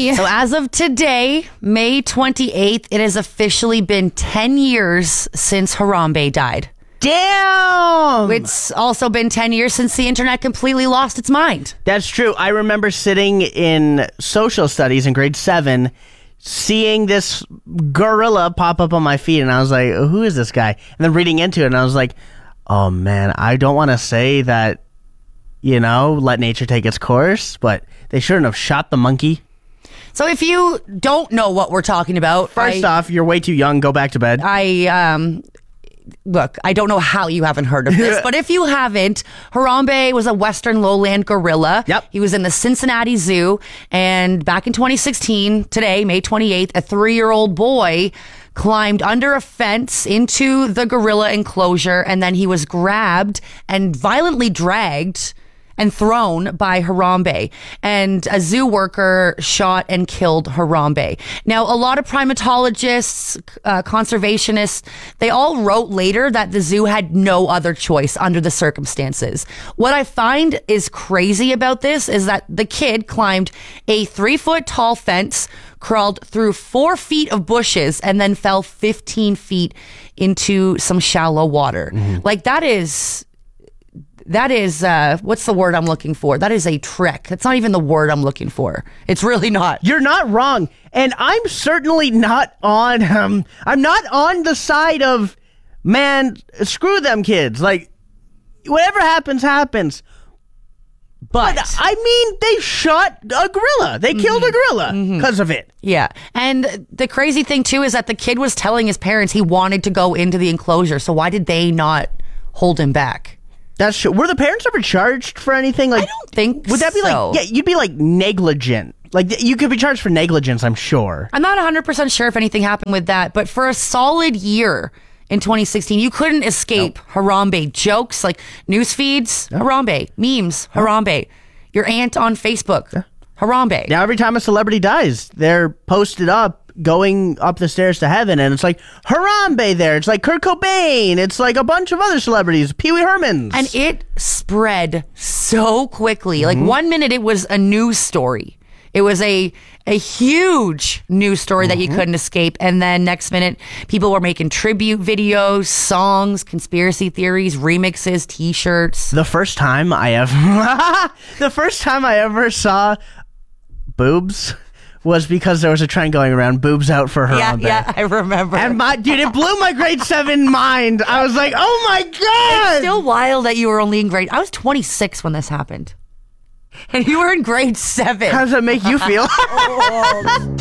Emily. So as of today, May 28th, it has officially been 10 years since Harambe died. Damn! It's also been 10 years since the internet completely lost its mind. That's true. I remember sitting in social studies in grade 7, seeing this gorilla pop up on my feed, and I was like, who is this guy? And then reading into it, and I was like, oh man, I don't want to say that, let nature take its course, but they shouldn't have shot the monkey. So if you don't know what we're talking about... First off, you're way too young. Go back to bed. Look, I don't know how you haven't heard of this, but if you haven't, Harambe was a Western lowland gorilla. Yep. He was in the Cincinnati Zoo, and back in 2016, today, May 28th, a 3-year-old boy climbed under a fence into the gorilla enclosure, and then he was grabbed and violently dragged and thrown by Harambe. And a zoo worker shot and killed Harambe. Now, a lot of primatologists, conservationists, they all wrote later that the zoo had no other choice under the circumstances. What I find is crazy about this is that the kid climbed a 3-foot tall fence, crawled through 4 feet of bushes, and then fell 15 feet into some shallow water. Mm-hmm. Like, that is, what's the word I'm looking for? That is a trek. That's not even the word I'm looking for. It's really not. You're not wrong. And I'm certainly not on, I'm not on the side of, man, screw them kids. Like, whatever happens, happens. But I mean, they shot a gorilla. They killed a gorilla because of it. Yeah. And the crazy thing, too, is that the kid was telling his parents he wanted to go into the enclosure. So why did they not hold him back? That's true. Were the parents ever charged for anything? Like, I don't think would that be so. like, yeah, you'd be like negligent. Like, you could be charged for negligence, I'm sure. I'm not 100% sure if anything happened with that, but for a solid year in 2016, you couldn't escape Harambe jokes, like news feeds, Harambe, memes, Harambe, your aunt on Facebook, Harambe. Now, every time a celebrity dies, they're posted up going up the stairs to heaven, and it's like Harambe there. It's like Kurt Cobain. It's like a bunch of other celebrities, Pee Wee Hermans. And it spread so quickly. Like 1 minute it was a news story. It was a huge news story that you couldn't escape. And then next minute, people were making tribute videos, songs, conspiracy theories, remixes, t-shirts. The first time I ever saw boobs was because there was a trend going around, boobs out for Harambe. Yeah, I remember. And it blew my grade 7 mind. I was like, oh my God. It's still wild that you were only in grade... I was 26 when this happened. And you were in grade 7. How does that make you feel?